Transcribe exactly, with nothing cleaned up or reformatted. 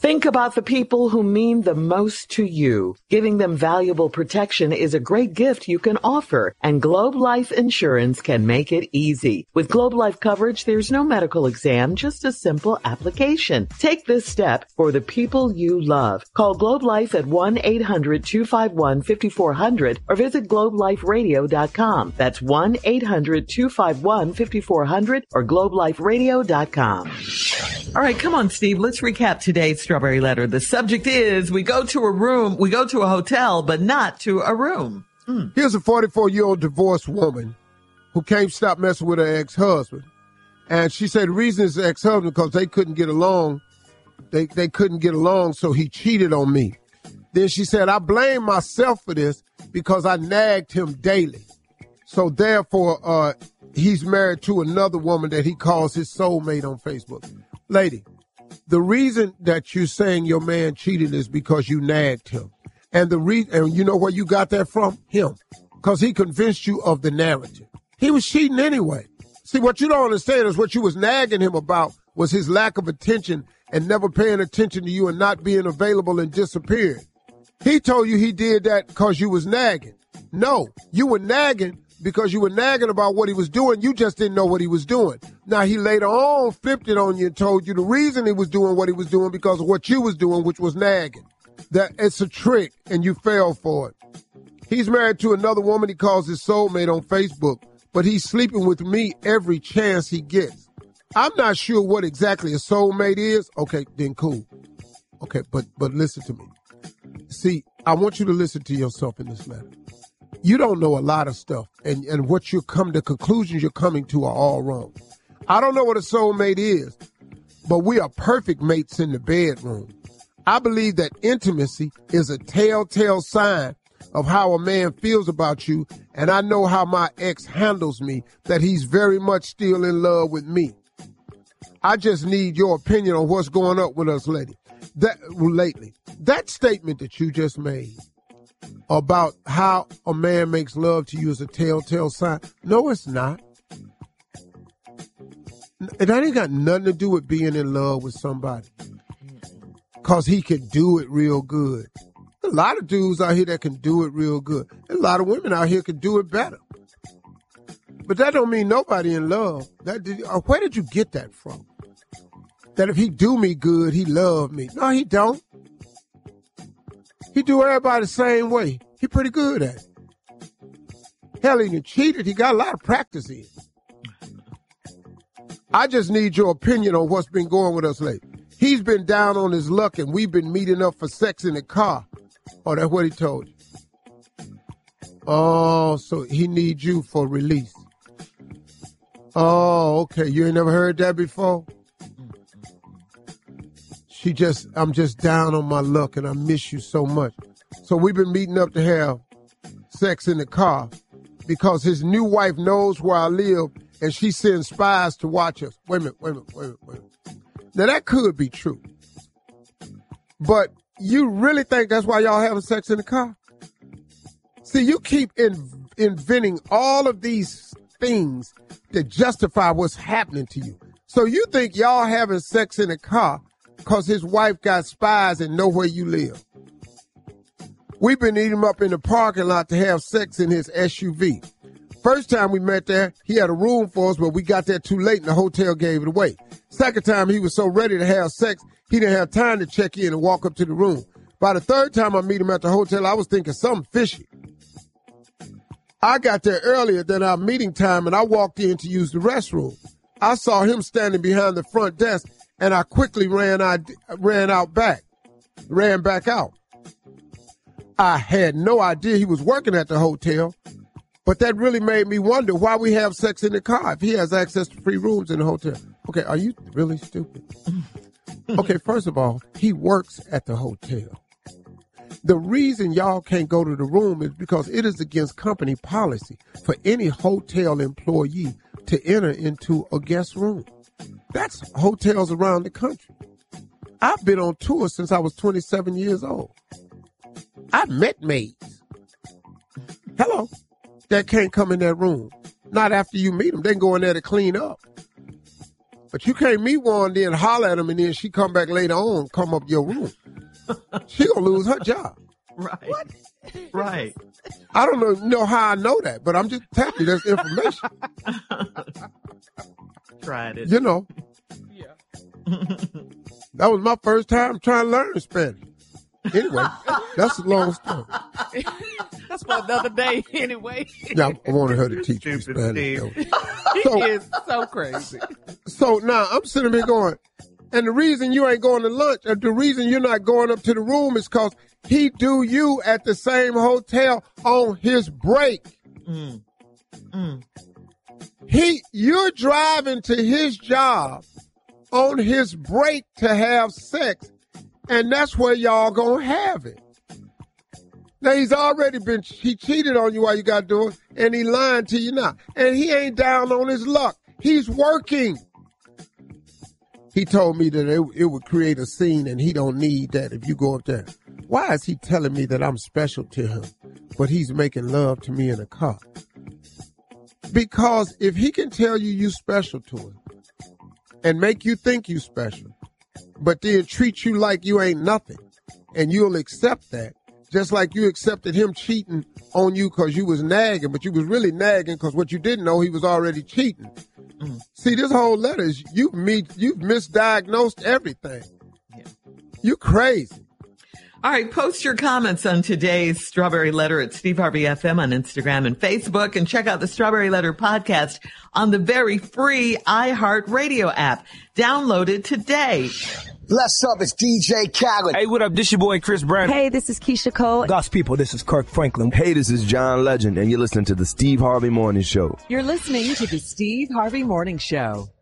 Think about the people who mean the most to you. Giving them valuable protection is a great gift you can offer, and Globe Life Insurance can make it easy. With Globe Life coverage, there's no medical exam, just a simple application. Take this step for the people you love. Call Globe Life at one eight hundred two five one five four zero zero or visit globe life radio dot com. That's one eight hundred two five one five four zero zero or globe life radio dot com. All right, come on, Steve. Let's recap today's Strawberry Letter. The subject is we go to a room, we go to a hotel, but not to a room. Mm. Here's a forty-four-year-old divorced woman who can't stop messing with her ex-husband. And she said the reason is the ex-husband because they couldn't get along. They, they couldn't get along, so he cheated on me. Then she said, I blame myself for this because I nagged him daily. So therefore, uh, he's married to another woman that he calls his soulmate on Facebook. Lady, the reason that you're saying your man cheated is because you nagged him. And the re- and you know where you got that from? Him. Because he convinced you of the narrative. He was cheating anyway. See, what you don't understand is what you was nagging him about was his lack of attention and never paying attention to you and not being available and disappearing. He told you he did that because you was nagging. No, you were nagging because you were nagging about what he was doing. You just didn't know what he was doing. Now, he later on flipped it on you and told you the reason he was doing what he was doing because of what you was doing, which was nagging. That it's a trick, and you fell for it. He's married to another woman he calls his soulmate on Facebook, but he's sleeping with me every chance he gets. I'm not sure what exactly a soulmate is. Okay, then cool. Okay, but but listen to me. See, I want you to listen to yourself in this matter. You don't know a lot of stuff, and, and what you come, the conclusions you're coming to are all wrong. I don't know what a soulmate is, but we are perfect mates in the bedroom. I believe that intimacy is a telltale sign of how a man feels about you, and I know how my ex handles me, that he's very much still in love with me. I just need your opinion on what's going up with us lady. That, lately. That statement that you just made about how a man makes love to you is a telltale sign. No, it's not. And that ain't got nothing to do with being in love with somebody. Because he can do it real good. A lot of dudes out here that can do it real good. A lot of women out here can do it better. But that don't mean nobody in love. That did, uh, where did you get that from? That if he do me good, he love me. No, he don't. He do everybody the same way. He pretty good at it. Hell, he cheated. He got a lot of practice in. I just need your opinion on what's been going with us lately. He's been down on his luck, and we've been meeting up for sex in the car. Oh, that's what he told you. Oh, so he needs you for release. Oh, okay. You ain't never heard that before? She just, I'm just down on my luck, and I miss you so much. So we've been meeting up to have sex in the car because his new wife knows where I live, and she sends spies to watch us. Wait a minute, wait a minute, wait a minute, wait a minute. Now, that could be true. But you really think that's why y'all having sex in the car? See, you keep in, inventing all of these things that justify what's happening to you. So you think y'all having sex in the car because his wife got spies and know where you live. We've been eating him up in the parking lot to have sex in his S U V. First time we met there, he had a room for us, but we got there too late and the hotel gave it away. Second time, he was so ready to have sex, he didn't have time to check in and walk up to the room. By the third time I meet him at the hotel, I was thinking something fishy. I got there earlier than our meeting time, and I walked in to use the restroom. I saw him standing behind the front desk, and I quickly ran out, ran out back, ran back out. I had no idea he was working at the hotel, but that really made me wonder why we have sex in the car if he has access to free rooms in the hotel. Okay, are you really stupid? Okay, first of all, he works at the hotel. The reason y'all can't go to the room is because it is against company policy for any hotel employee to enter into a guest room. That's hotels around the country. I've been on tour since I was twenty-seven years old. I've met maids. Hello. That can't come in that room. Not after you meet them. They can go in there to clean up. But you can't meet one, then holler at them, and then she come back later on, come up your room. She gonna lose her job. Right. What? Right. I don't know, know how I know that, but I'm just telling you, there's information. Tried it. You know. Yeah. That was my first time trying to learn Spanish. Anyway, that's a long story. That's for another day anyway. Yeah, I wanted her to teach me Spanish. So, he is so crazy. So now I'm sitting here going, and the reason you ain't going to lunch, or the reason you're not going up to the room is because he do you at the same hotel on his break. Mm. Mm. He, you're driving to his job on his break to have sex, and that's where y'all gonna have it. Now, he's already been, he cheated on you while you got doing it, and he lying to you now. And he ain't down on his luck. He's working. He told me that it, it would create a scene, and he don't need that if you go up there. Why is he telling me that I'm special to him, but he's making love to me in a car? Because if he can tell you you special to him and make you think you special, but then treat you like you ain't nothing, and you'll accept that, just like you accepted him cheating on you because you was nagging, but you was really nagging because what you didn't know, he was already cheating. Mm. See, this whole letter is, you've, me, you've misdiagnosed everything. Yeah. You crazy. All right, post your comments on today's Strawberry Letter at Steve Harvey F M on Instagram and Facebook, and check out the Strawberry Letter podcast on the very free iHeartRadio app. Download it today. Bless up, it's D J Khaled. Hey, what up? This your boy Chris Brown. Hey, this is Keisha Cole. God's people, this is Kirk Franklin. Hey, this is John Legend, and you're listening to the Steve Harvey Morning Show. You're listening to the Steve Harvey Morning Show.